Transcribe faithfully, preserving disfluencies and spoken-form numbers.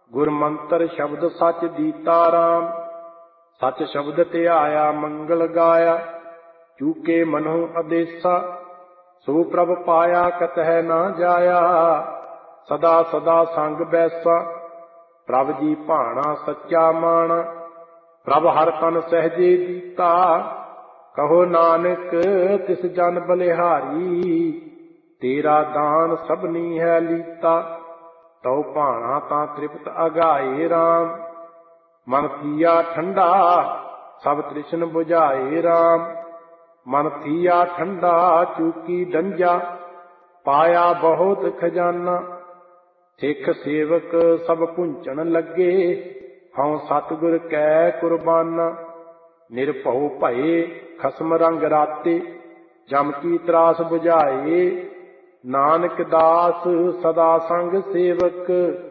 ਗੁਰ ਮੰਤਰ ਸ਼ਬਦ ਸਚ ਦੀਤਾ ਰਾਮ। ਸਚ ਸ਼ਬਦ ਧਿਆਇਆ ਮੰਗਲ ਗਾਇਆ, ਚੂਕੇ ਮਨਹੁ ਅਦੇਸਾ। ਸੋ ਪ੍ਰਭ ਪਾਇਆ ਕਤਹਿ ਨਾ ਜਾਇਆ, ਸਦਾ ਸਦਾ ਸੰਗ ਬੈਸਾ। ਪ੍ਰਭ ਜੀ ਭਾਣਾ ਸੱਚਾ ਮਾਣਾ, ਪ੍ਰਭ ਹਰ ਤਨ ਸਹਿਜੇ ਦੀਤਾ। ਕਹੋ ਨਾਨਕ ਤਿਸ ਜਨ ਬਲਿਹਾਰੀ, ਤੇਰਾ ਦਾਨ ਸਭਨੀ ਹੈ ਲੀਤਾ। ਤਉ ਭਾਣਾ ਤਾਂ ਤ੍ਰਿਪਤ ਅਗਾਏ ਰਾਮ, ਮਨ ਥੀਆ ਠੰਡਾ ਸਭ ਤ੍ਰਿਸ਼ਨ ਬੁਝਾਏ ਰਾਮ। ਮਨ ਥੀਆ ਠੰਡਾ ਚੂਕੀ ਡੰਜਾ, ਪਾਇਆ ਬਹੁਤ ਖਜ਼ਾਨਾ। ਸਿੱਖ ਸੇਵਕ ਸਭ ਪੁੰਚਣ ਲੱਗੇ, ਹਉ ਸਤਿਗੁਰ ਕੈ ਕੁਰਬਾਨਾ। ਨਿਰਭਉ ਭਏ ਖਸਮ ਰੰਗ ਰਾਤੇ, ਜਮ ਕੀ ਤਰਾਸ ਬੁਝਾਏ। ਨਾਨਕ ਦਾਸ ਸਦਾ ਸੰਗ ਸੇਵਕ,